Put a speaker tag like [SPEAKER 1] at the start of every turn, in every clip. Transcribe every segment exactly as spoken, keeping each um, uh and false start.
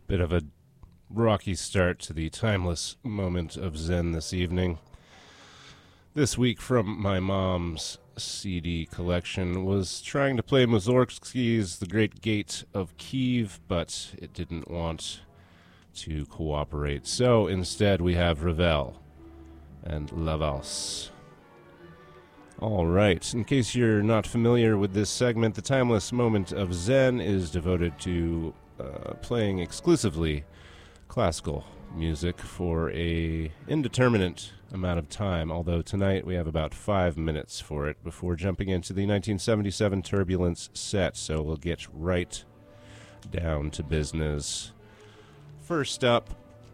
[SPEAKER 1] Bit of a rocky start to the timeless moment of Zen this evening. This week from my mom's C D collection was trying to play Mussorgsky's The Great Gate of Kiev, but it didn't want to cooperate. So instead we have Ravel and La Valse. All right, in case you're not familiar with this segment, the timeless moment of Zen is devoted to uh, playing exclusively classical music for a indeterminate amount of time, although tonight we have about five minutes for it before jumping into the nineteen seventy-seven Turbulence set, so we'll get right down to business. First up,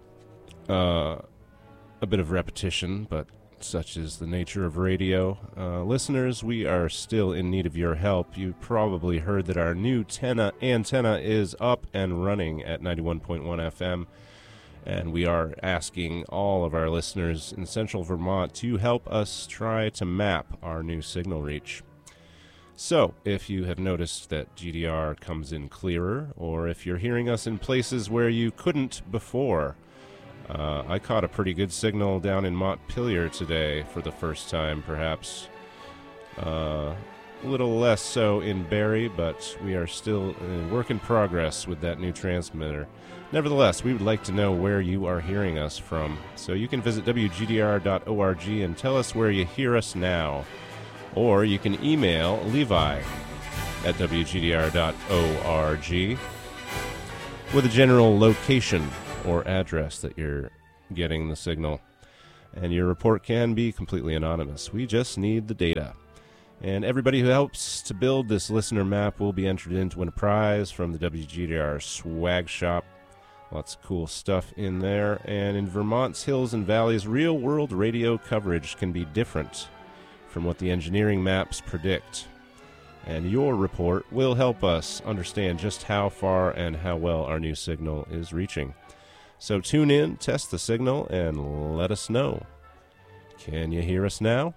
[SPEAKER 1] uh, a bit of repetition, but such is the nature of radio. Uh, listeners, we are still in need of your help. You probably heard that our new tenna antenna is up and running at ninety-one point one F M, and we are asking all of our listeners in central Vermont to help us try to map our new signal reach. So, if you have noticed that G D R comes in clearer, or if you're hearing us in places where you couldn't before, Uh, I caught a pretty good signal down in Montpelier today for the first time, perhaps. Uh, a little less so in Barrie, but we are still in work in progress with that new transmitter. Nevertheless, we would like to know where you are hearing us from, so you can visit W G D R dot org and tell us where you hear us now. Or you can email Levi at W G D R dot org with a general location or address that you're getting the signal. And your report can be completely anonymous. We just need the data. And everybody who helps to build this listener map will be entered in to win a prize from the W G D R swag shop. Lots of cool stuff in there. And in Vermont's hills and valleys, real-world radio coverage can be different from what the engineering maps predict. And your report will help us understand just how far and how well our new signal is reaching. So tune in, test the signal, and let us know. Can you hear us now?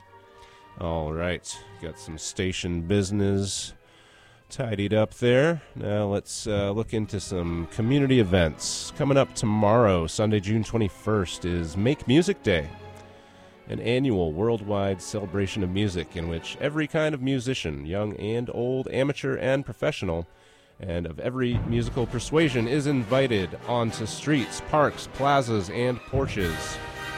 [SPEAKER 1] All right, got some station business tidied up there. Now let's uh, look into some community events. Coming up tomorrow, Sunday, June twenty-first, is Make Music Day, an annual worldwide celebration of music in which every kind of musician, young and old, amateur and professional, and of every musical persuasion is invited onto streets, parks, plazas, and porches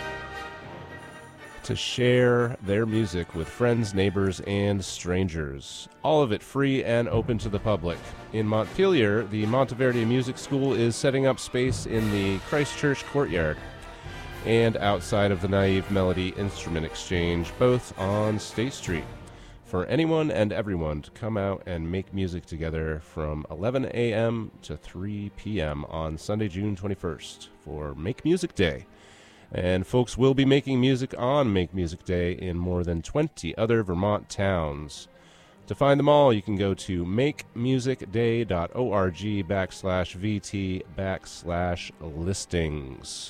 [SPEAKER 1] to share their music with friends, neighbors, and strangers. All of it free and open to the public. In Montpelier, the Monteverde Music School is setting up space in the Christchurch courtyard and outside of the Naive Melody Instrument Exchange, both on State Street, for anyone and everyone to come out and make music together from eleven a.m. to three p.m. on Sunday, June twenty-first for Make Music Day. And folks will be making music on Make Music Day in more than twenty other Vermont towns. To find them all, you can go to makemusicday dot org backslash VT backslash listings.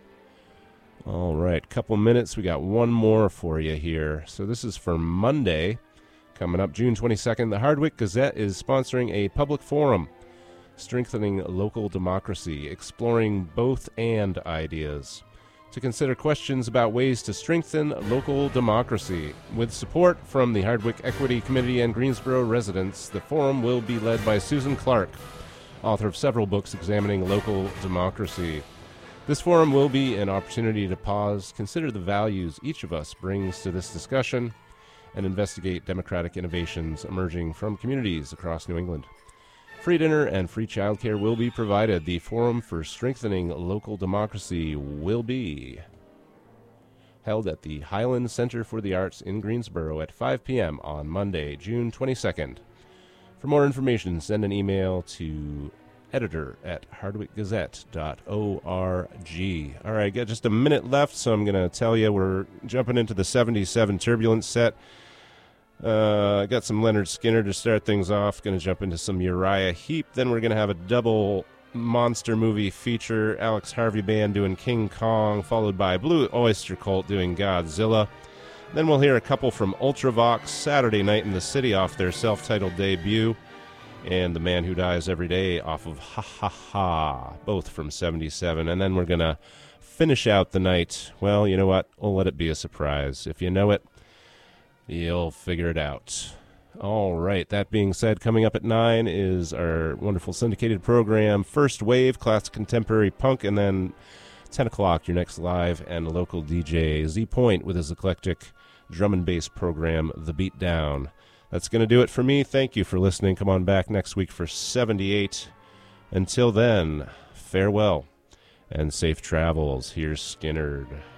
[SPEAKER 1] All right, couple minutes. We got one more for you here. So this is for Monday. Coming up June twenty-second, the Hardwick Gazette is sponsoring a public forum, Strengthening Local Democracy, exploring both and ideas, to consider questions about ways to strengthen local democracy. With support from the Hardwick Equity Committee and Greensboro residents, the forum will be led by Susan Clark, author of several books examining local democracy. This forum will be an opportunity to pause, consider the values each of us brings to this discussion, and investigate democratic innovations emerging from communities across New England. Free dinner and free childcare will be provided. The Forum for Strengthening Local Democracy will be held at the Highland Center for the Arts in Greensboro at five p.m. on Monday, June twenty-second. For more information, send an email to editor at hardwick gazette dot org. All right, got just a minute left, so I'm going to tell you we're jumping into the seventy-seven Turbulence set. Uh, I got some Leonard Skinner to start things off. Going to jump into some Uriah Heep. Then we're going to have a double monster movie feature. Alex Harvey Band doing King Kong, followed by Blue Oyster Cult doing Godzilla. Then we'll hear a couple from Ultravox, Saturday Night in the City off their self-titled debut. and The Man Who Dies Every Day off of Ha Ha Ha, both from seventy-seven. And then we're going to finish out the night. Well, you know what? We'll let it be a surprise. If you know it, you'll figure it out. All right, that being said, coming up at nine is our wonderful syndicated program, First Wave, Classic Contemporary Punk, and then ten o'clock, your next live and local D J, Z Point, with his eclectic drum and bass program, The Beatdown. That's going to do it for me. Thank you for listening. Come on back next week for seventy-eight. Until then, farewell and safe travels. Here's Skinnerd.